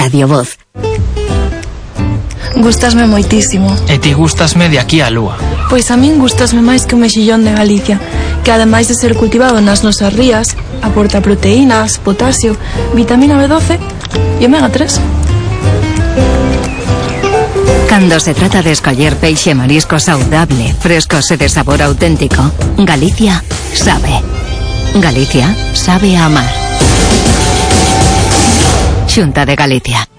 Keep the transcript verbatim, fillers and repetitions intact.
Radio Voz. Gustasme moitísimo. E ti gustasme de aquí á lúa. Pois a min gustasme máis que o mexillón de Galicia, que ademais de ser cultivado nas nosas rías, aporta proteínas, potasio, vitamina B doce e omega tres. Cando se trata de escoller peixe e marisco saudable, frescos e de sabor auténtico, Galicia sabe. Galicia sabe a amar. Xunta de Galicia.